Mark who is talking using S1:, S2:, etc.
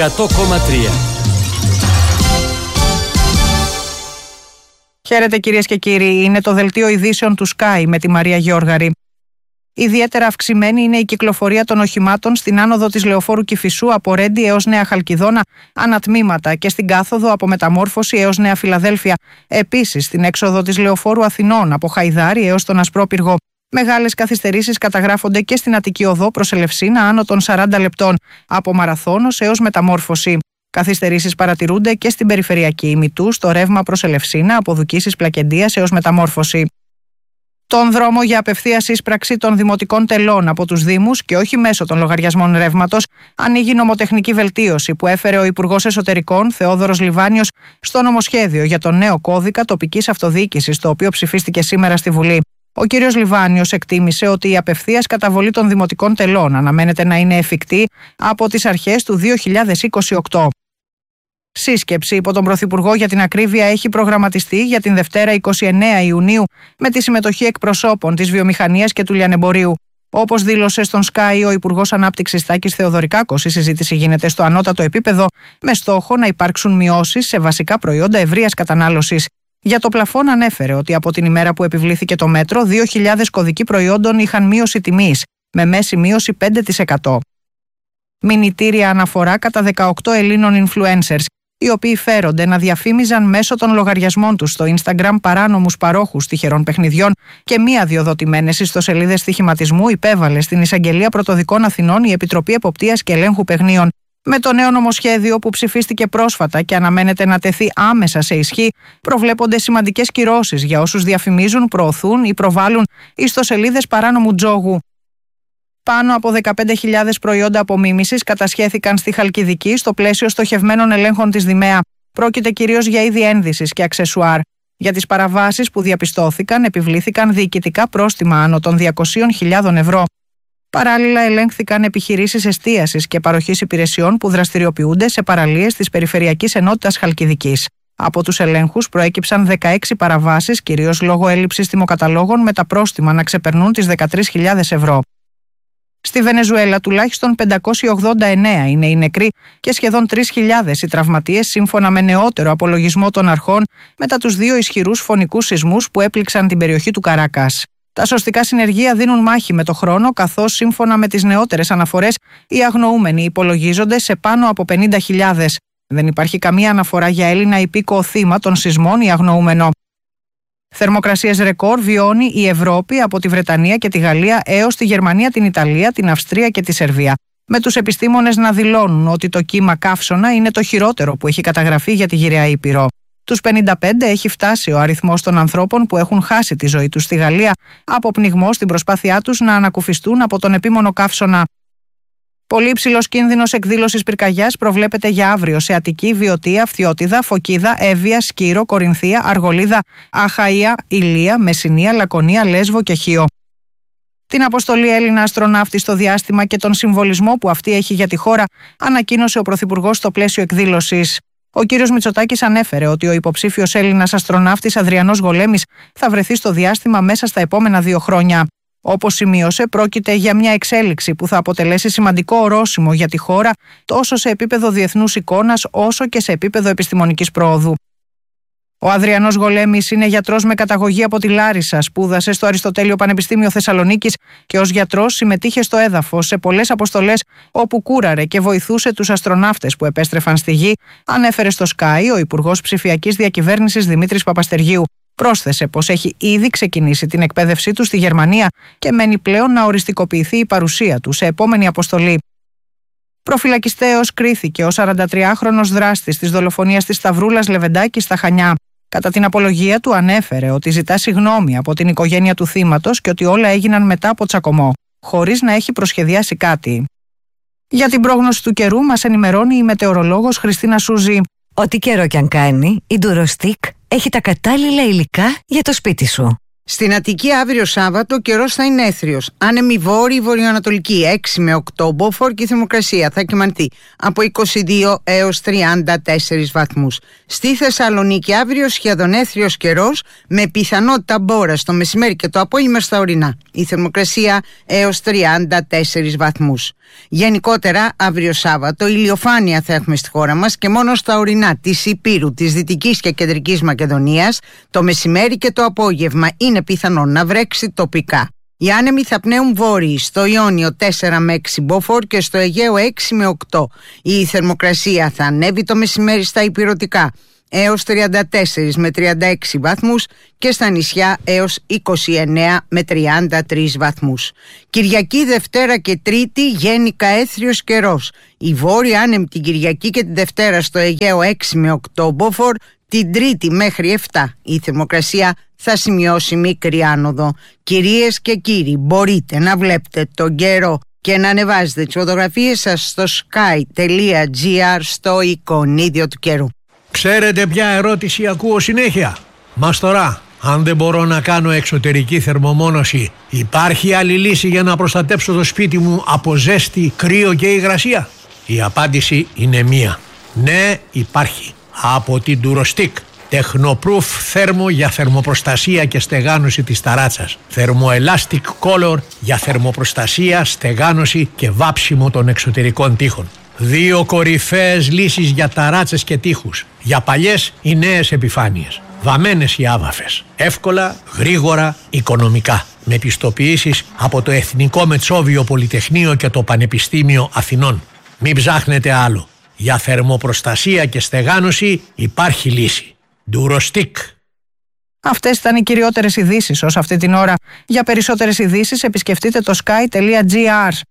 S1: 100,3.
S2: Χαίρετε κυρίες και κύριοι, είναι το δελτίο ειδήσεων του Sky με τη Μαρία Γιώργαρη. Ιδιαίτερα αυξημένη είναι η κυκλοφορία των οχημάτων στην άνοδο της Λεωφόρου Κηφισού από Ρέντι έως Νέα Χαλκιδόνα ανατμήματα και στην κάθοδο από Μεταμόρφωση έως Νέα Φιλαδέλφια. Επίσης στην έξοδο της Λεωφόρου Αθηνών από Χαϊδάρι έως τον Ασπρόπυργο. Μεγάλες καθυστερήσεις καταγράφονται και στην Αττική Οδό προς Ελευσίνα άνω των 40 λεπτών, από Μαραθώνος έως Μεταμόρφωση. Καθυστερήσεις παρατηρούνται και στην περιφερειακή ημιτού στο ρεύμα προς Ελευσίνα από Δουκίσης Πλακεντίας έως Μεταμόρφωση. Τον δρόμο για απευθείας ίσπραξη των δημοτικών τελών από τους Δήμους και όχι μέσω των λογαριασμών ρεύματος ανοίγει νομοτεχνική βελτίωση που έφερε ο Υπουργός Εσωτερικών Θεόδωρος Λιβάνιος στο νομοσχέδιο για τον νέο κώδικα τοπικής αυτοδιοίκησης, το οποίο ψηφίστηκε σήμερα στη Βουλή. Ο κ. Λιβάνιος εκτίμησε ότι η απευθείας καταβολή των δημοτικών τελών αναμένεται να είναι εφικτή από τις αρχές του 2028. Σύσκεψη υπό τον Πρωθυπουργό για την ακρίβεια έχει προγραμματιστεί για την Δευτέρα 29 Ιουνίου με τη συμμετοχή εκπροσώπων της βιομηχανίας και του λιανεμπορίου. Όπως δήλωσε στον Sky ο Υπουργός Ανάπτυξης Τάκης Θεοδωρικάκος, η συζήτηση γίνεται στο ανώτατο επίπεδο με στόχο να υπάρξουν μειώσεις σε βασικά προϊόντα ευρείας κατανάλωσης. Για το πλαφόν ανέφερε ότι από την ημέρα που επιβλήθηκε το μέτρο, 2.000 κωδικοί προϊόντων είχαν μείωση τιμής, με μέση μείωση 5%. Μηνυτήρια αναφορά κατά 18 Ελλήνων influencers, οι οποίοι φέρονται να διαφήμιζαν μέσω των λογαριασμών τους στο Instagram παράνομους παρόχους τυχερών παιχνιδιών και μη αδειοδοτημένες ιστοσελίδες στοιχηματισμού, υπέβαλε στην Εισαγγελία Πρωτοδικών Αθηνών η Επιτροπή Εποπτείας και Ελέγχου Παιχνίων. Με το νέο νομοσχέδιο που ψηφίστηκε πρόσφατα και αναμένεται να τεθεί άμεσα σε ισχύ, προβλέπονται σημαντικές κυρώσεις για όσους διαφημίζουν, προωθούν ή προβάλλουν ιστοσελίδες παράνομου τζόγου. Πάνω από 15.000 προϊόντα απομίμησης κατασχέθηκαν στη Χαλκιδική στο πλαίσιο στοχευμένων ελέγχων της ΔΙΜΕΑ. Πρόκειται κυρίως για είδη ένδυσης και αξεσουάρ. Για τις παραβάσεις που διαπιστώθηκαν, επιβλήθηκαν διοικητικά πρόστιμα άνω των 200.000 ευρώ. Παράλληλα, ελέγχθηκαν επιχειρήσεις εστίασης και παροχής υπηρεσιών που δραστηριοποιούνται σε παραλίες της Περιφερειακής Ενότητας Χαλκιδικής. Από τους ελέγχους προέκυψαν 16 παραβάσεις, κυρίως λόγω έλλειψης τιμοκαταλόγων, με τα πρόστιμα να ξεπερνούν τις 13.000 ευρώ. Στη Βενεζουέλα τουλάχιστον 589 είναι οι νεκροί και σχεδόν 3.000 οι τραυματίες, σύμφωνα με νεότερο απολογισμό των αρχών μετά τους 2 ισχυρούς φωνικούς σεισμούς που έπληξαν την περιοχή του Καράκας. Τα σωστικά συνεργεία δίνουν μάχη με το χρόνο, καθώς σύμφωνα με τις νεότερες αναφορές οι αγνοούμενοι υπολογίζονται σε πάνω από 50.000. Δεν υπάρχει καμία αναφορά για Έλληνα υπήκοο θύμα των σεισμών ή αγνοούμενο. Θερμοκρασίες ρεκόρ βιώνει η Ευρώπη από τη Βρετανία και τη Γαλλία έως τη Γερμανία, την Ιταλία, την Αυστρία και τη Σερβία. Με τους επιστήμονες να δηλώνουν ότι το κύμα καύσωνα είναι το χειρότερο που έχει καταγραφεί για τη γυραιά Ήπειρο. Τους 55 έχει φτάσει ο αριθμός των ανθρώπων που έχουν χάσει τη ζωή τους στη Γαλλία από πνιγμό στην προσπάθειά τους να ανακουφιστούν από τον επίμονο καύσωνα. Πολύ υψηλός κίνδυνος εκδήλωσης πυρκαγιάς προβλέπεται για αύριο σε Αττική, Βιωτία, Φθιώτιδα, Φωκίδα, Εύβοια, Σκύρο, Κορινθία, Αργολίδα, Αχαΐα, Ηλία, Μεσσηνία, Λακωνία, Λέσβο και Χίο. Την αποστολή Έλληνα αστροναύτη στο διάστημα και τον συμβολισμό που αυτή έχει για τη χώρα ανακοίνωσε ο Πρωθυπουργός στο πλαίσιο εκδήλωσης. Ο κ. Μητσοτάκης ανέφερε ότι ο υποψήφιος Έλληνας αστροναύτης Αδριανός Γολέμης θα βρεθεί στο διάστημα μέσα στα επόμενα 2 χρόνια. Όπως σημείωσε, πρόκειται για μια εξέλιξη που θα αποτελέσει σημαντικό ορόσημο για τη χώρα τόσο σε επίπεδο διεθνούς εικόνας όσο και σε επίπεδο επιστημονικής πρόοδου. Ο Αδριανός Γολέμης είναι γιατρός με καταγωγή από τη Λάρισα, σπούδασε στο Αριστοτέλειο Πανεπιστήμιο Θεσσαλονίκης και ως γιατρός συμμετείχε στο έδαφος σε πολλές αποστολές όπου κούραρε και βοηθούσε τους αστροναύτες που επέστρεφαν στη γη, ανέφερε στο Sky ο Υπουργός Ψηφιακής Διακυβέρνησης Δημήτρης Παπαστεργίου. Πρόσθεσε πως έχει ήδη ξεκινήσει την εκπαίδευσή του στη Γερμανία και μένει πλέον να οριστικοποιηθεί η παρουσία του σε επόμενη αποστολή. Προφυλακιστέως κρίθηκε ο 43χρονος δράστης της δολοφονίας της Σταυρούλας Λεβεντάκη στα Χανιά. Κατά την απολογία του ανέφερε ότι ζητά συγγνώμη από την οικογένεια του θύματος και ότι όλα έγιναν μετά από τσακωμό, χωρίς να έχει προσχεδιάσει κάτι. Για την πρόγνωση του καιρού μας ενημερώνει η μετεωρολόγος Χριστίνα Σούζη.
S3: Ό,τι καιρό κι αν κάνει, η Ντουροστικ έχει τα κατάλληλα υλικά για το σπίτι σου.
S1: Στην Αττική αύριο Σάββατο καιρός θα είναι έθριος. Άνεμη βόρειο-βορειοανατολική 6 με 8 μποφόρ και η θερμοκρασία θα κυμανθεί από 22 έως 34 βαθμούς. Στη Θεσσαλονίκη αύριο σχεδόν έθριος καιρός με πιθανότητα μπόρας το μεσημέρι και το απόγευμα στα ορεινά. Η θερμοκρασία έως 34 βαθμούς. Γενικότερα αύριο Σάββατο ηλιοφάνεια θα έχουμε στη χώρα μας και μόνο στα ορεινά της Ηπείρου, της Δυτικής και Κεντρικής Μακεδονίας το μεσημέρι και το απόγευμα είναι πιθανόν να βρέξει τοπικά. Οι άνεμοι θα πνέουν βόρειοι, στο Ιόνιο 4 με 6 μποφόρ και στο Αιγαίο 6 με 8. Η θερμοκρασία θα ανέβει το μεσημέρι στα ηπειρωτικά έως 34 με 36 βαθμούς και στα νησιά έως 29 με 33 βαθμούς. Κυριακή, Δευτέρα και Τρίτη γένικα έθριος καιρός. Η βόρεια άνεμη την Κυριακή και τη Δευτέρα στο Αιγαίο 6 με 8 μποφόρ, την Τρίτη μέχρι 7 η θερμοκρασία θα σημειώσει μικρή άνοδο. Κυρίες και κύριοι, μπορείτε να βλέπετε τον καιρό και να ανεβάζετε τις φωτογραφίες σας στο sky.gr στο εικονίδιο του καιρού.
S3: Ξέρετε ποια ερώτηση ακούω συνέχεια? Μας τώρα, αν δεν μπορώ να κάνω εξωτερική θερμομόνωση, υπάρχει άλλη λύση για να προστατέψω το σπίτι μου από ζέστη, κρύο και υγρασία? Η απάντηση είναι μία. Ναι, υπάρχει. Από την Durostick. Technoproof θέρμο για θερμοπροστασία και στεγάνωση της ταράτσας. Thermoelastic Color για θερμοπροστασία, στεγάνωση και βάψιμο των εξωτερικών τοίχων. 2 κορυφαίες λύσεις για ταράτσες και τοίχους. Για παλιές ή νέες επιφάνειες. Βαμμένες ή άβαφες. Εύκολα, γρήγορα, οικονομικά. Με πιστοποιήσεις από το Εθνικό Μετσόβιο Πολυτεχνείο και το Πανεπιστήμιο Αθηνών. Μην ψάχνετε άλλο. Για θερμοπροστασία και στεγάνωση υπάρχει λύση. Durostick.
S2: Αυτές ήταν οι κυριότερες ειδήσεις ως αυτή την ώρα. Για περισσότερες ειδήσεις επισκεφτείτε το sky.gr.